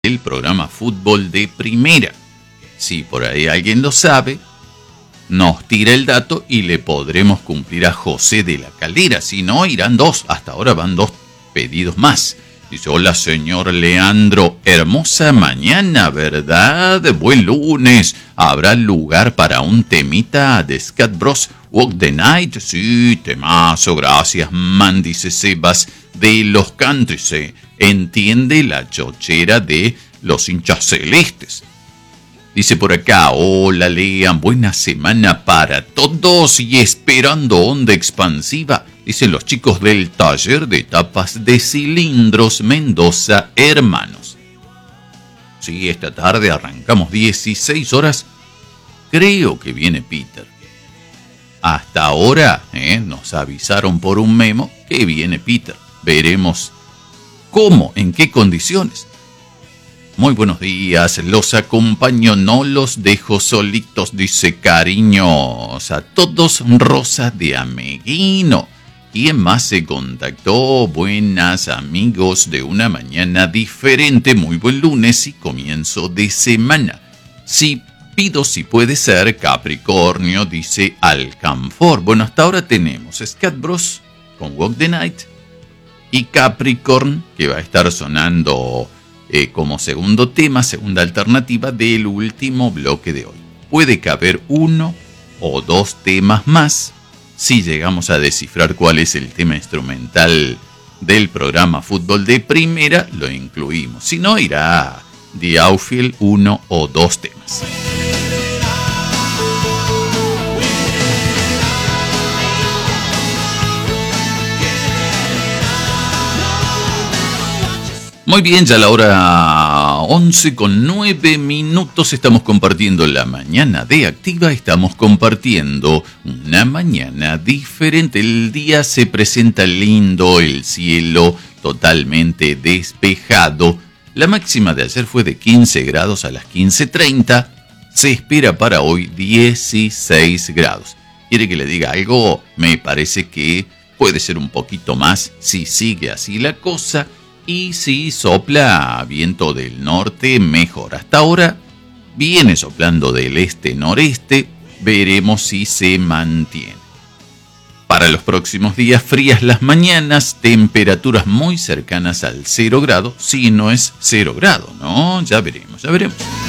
el programa Fútbol de Primera. Si por ahí alguien lo sabe, nos tira el dato y le podremos cumplir a José de la Caldera. Si no, irán dos. Hasta ahora van dos pedidos más. Dice: hola señor Leandro, hermosa mañana, ¿verdad? Buen lunes. ¿Habrá lugar para un temita de Scat Bros? Walk the Night. Sí, temazo, gracias man, dice Sebas de los Countries. Entiende la chochera de los hinchas celestes. Dice por acá: hola Lean, buena semana para todos y esperando onda expansiva. Dicen los chicos del taller de tapas de cilindros Mendoza Hermanos. Sí, esta tarde arrancamos 16 horas. Creo que viene Peter. Hasta ahora nos avisaron por un memo que viene Peter. Veremos cómo, en qué condiciones. Muy buenos días, los acompaño, no los dejo solitos, dice cariños a todos, Rosa de Ameguino. ¿Quién más se contactó? Buenas amigos de una mañana diferente, muy buen lunes y comienzo de semana. Sí, pido si puede ser Capricornio, dice Alcanfor. Bueno, hasta ahora tenemos Scat Bros con Walk the Night y Capricorn, que va a estar sonando como segundo tema, segunda alternativa del último bloque de hoy. Puede caber uno o dos temas más. Si llegamos a descifrar cuál es el tema instrumental del programa Fútbol de Primera, lo incluimos. Si no, irá The Outfield, uno o dos temas. Muy bien, ya a la hora 11:09 estamos compartiendo la mañana de Activa, estamos compartiendo una mañana diferente. El día se presenta lindo, el cielo totalmente despejado. La máxima de ayer fue de 15 grados a las 15:30, se espera para hoy 16 grados. ¿Quiere que le diga algo? Me parece que puede ser un poquito más si sigue así la cosa. Y si sopla viento del norte, mejor. Hasta ahora viene soplando del este-noreste. Veremos si se mantiene. Para los próximos días, frías las mañanas, temperaturas muy cercanas al 0 grado. Si no es 0 grado, ¿no? Ya veremos, ya veremos.